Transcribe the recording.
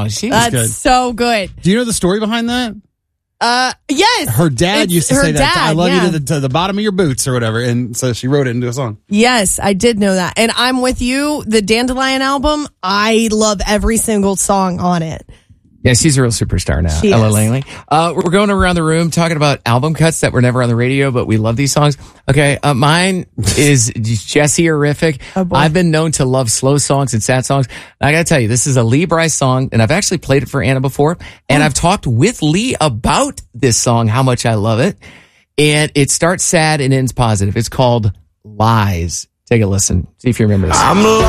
That's good. so good. Do you know the story behind that? Yes. Her dad used to her say that. dad, I love yeah. you to the bottom of your boots or whatever. And so she wrote it into a song. Yes, I did know that. And I'm with you. The Dandelion album, I love every single song on it. Yeah, she's a real superstar now, She Ella is. Langley. We're going around the room talking about album cuts that were never on the radio, but we love these songs. Okay, mine is Jessie Horrific. Oh, boy. I've been known to love slow songs and sad songs. I gotta tell you, this is a Lee Brice song, and I've actually played it for Anna before, and I've talked with Lee about this song, how much I love it. And it starts sad and ends positive. It's called Lies. Take a listen. See if you remember this. I'm